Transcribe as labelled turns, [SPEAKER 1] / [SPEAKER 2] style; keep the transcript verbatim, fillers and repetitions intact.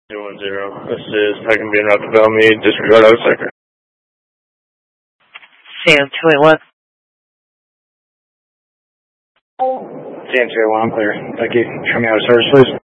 [SPEAKER 1] two one zero. This is Peckham being route to Bellmead. Disregard out sector.
[SPEAKER 2] Sam two eight one.
[SPEAKER 1] Sam two eight one, clear. Thank you. Show me out of service, please.